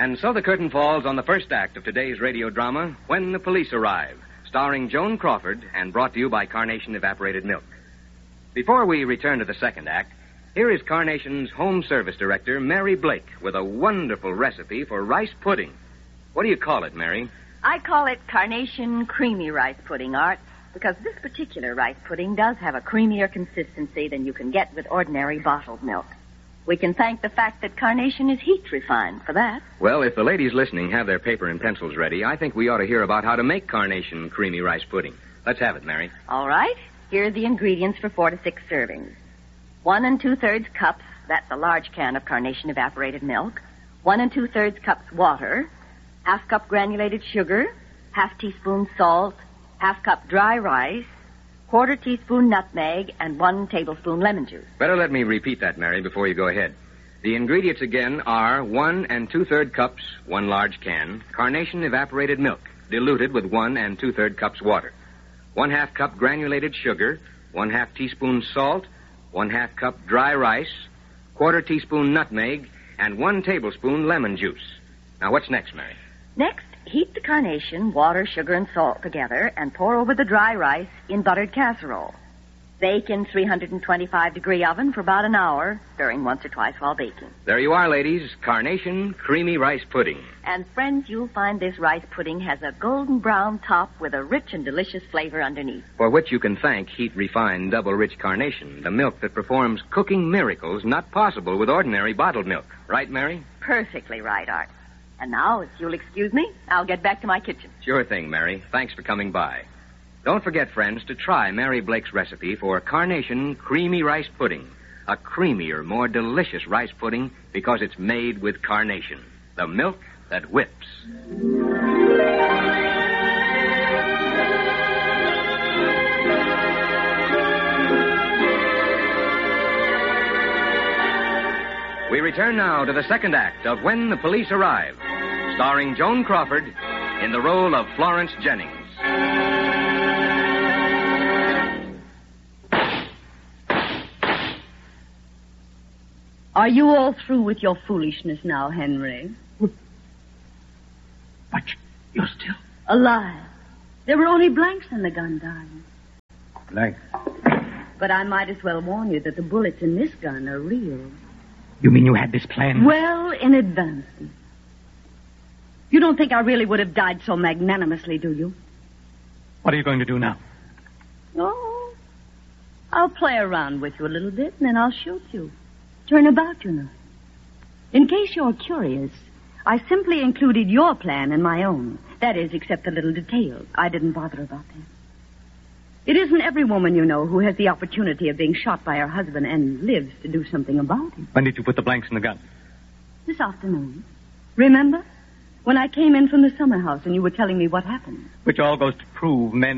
And so the curtain falls on the first act of today's radio drama, When the Police Arrive, starring Joan Crawford and brought to you by Carnation Evaporated Milk. Before we return to the second act, here is Carnation's Home Service Director, Mary Blake, with a wonderful recipe for rice pudding. What do you call it, Mary? I call it Carnation Creamy Rice Pudding, Art, because this particular rice pudding does have a creamier consistency than you can get with ordinary bottled milk. We can thank the fact that Carnation is heat refined for that. Well, if the ladies listening have their paper and pencils ready, I think we ought to hear about how to make Carnation Creamy Rice Pudding. Let's have it, Mary. All right. Here are the ingredients for 4 to 6 servings. 1 2/3 cups, that's a large can of Carnation evaporated milk. 1 2/3 cups water. 1/2 cup granulated sugar. 1/2 teaspoon salt. 1/2 cup dry rice. 1/4 teaspoon nutmeg, and 1 tablespoon lemon juice. Better let me repeat that, Mary, before you go ahead. The ingredients again are 1 2/3 cups, 1 large can, Carnation evaporated milk, diluted with 1 2/3 cups water. 1/2 cup granulated sugar, 1/2 teaspoon salt, 1/2 cup dry rice, 1/4 teaspoon nutmeg, and 1 tablespoon lemon juice. Now, what's next, Mary? Next, heat the Carnation, water, sugar, and salt together and pour over the dry rice in buttered casserole. Bake in 325-degree oven for about an hour, stirring once or twice while baking. There you are, ladies. Carnation Creamy Rice Pudding. And, friends, you'll find this rice pudding has a golden brown top with a rich and delicious flavor underneath. For which you can thank heat-refined double-rich Carnation, the milk that performs cooking miracles not possible with ordinary bottled milk. Right, Mary? Perfectly right, Art. And now, if you'll excuse me, I'll get back to my kitchen. Sure thing, Mary. Thanks for coming by. Don't forget, friends, to try Mary Blake's recipe for Carnation Creamy Rice Pudding. A creamier, more delicious rice pudding because it's made with Carnation, the milk that whips. We return now to the second act of When the Police Arrive, starring Joan Crawford in the role of Florence Jennings. Are you all through with your foolishness now, Henry? But you're still... Alive. There were only blanks in the gun, darling. Blanks? But I might as well warn you that the bullets in this gun are real. You mean you had this plan? Well, in advance. You don't think I really would have died so magnanimously, do you? What are you going to do now? Oh, I'll play around with you a little bit, and then I'll shoot you. Turn about, you know. In case you're curious, I simply included your plan in my own. That is, except the little details. I didn't bother about them. It isn't every woman, you know, who has the opportunity of being shot by her husband and lives to do something about it. When did you put the blanks in the gun? This afternoon. Remember? When I came in from the summer house and you were telling me what happened. Which all goes to prove men